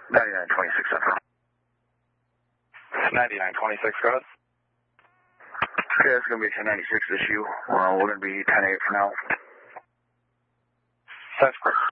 9926 Central. 9926, go ahead. Okay, it's going to be a 1096 issue. We're going to be 10-8 for now. That's correct.